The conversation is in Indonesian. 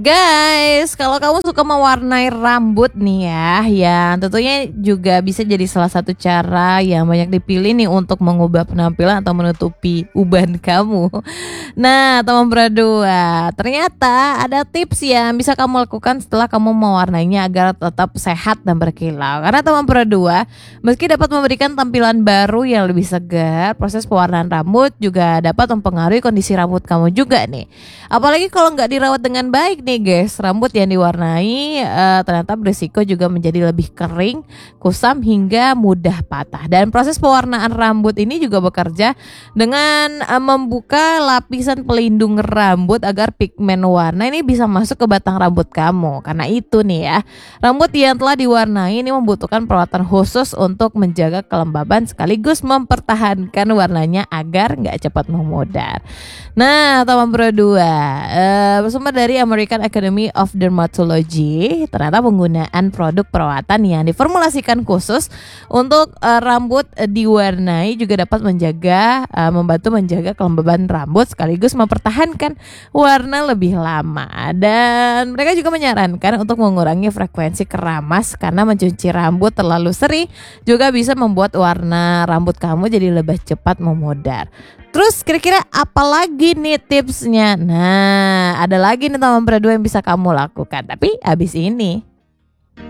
Guys, kalau kamu suka mewarnai rambut nih ya, yang tentunya juga bisa jadi salah satu cara yang banyak dipilih nih untuk mengubah penampilan atau menutupi uban kamu. Nah, teman berdua, ternyata ada tips yang bisa kamu lakukan setelah kamu mewarnainya agar tetap sehat dan berkilau. Karena teman berdua, meski dapat memberikan tampilan baru yang lebih segar, proses pewarnaan rambut juga dapat mempengaruhi kondisi rambut kamu juga nih. Apalagi kalau nggak dirawat dengan baik nih guys, rambut yang diwarnai ternyata berisiko juga menjadi lebih kering, kusam hingga mudah patah. Dan proses pewarnaan rambut ini juga bekerja dengan membuka lapisan pelindung rambut agar pigmen warna ini bisa masuk ke batang rambut kamu. Karena itu nih ya, rambut yang telah diwarnai ini membutuhkan perawatan khusus untuk menjaga kelembaban sekaligus mempertahankan warnanya agar nggak cepat memudar. Nah, teman berdua, bersumber dari American Academy of Dermatology, ternyata penggunaan produk perawatan yang diformulasikan khusus untuk rambut diwarnai juga dapat membantu menjaga kelembaban rambut sekaligus mempertahankan warna lebih lama. Dan mereka juga menyarankan untuk mengurangi frekuensi keramas karena mencuci rambut terlalu sering juga bisa membuat warna rambut kamu jadi lebih cepat memudar. Terus kira-kira apa lagi nih tipsnya? Nah, ada lagi nih teman berdua yang bisa kamu lakukan. Tapi abis ini.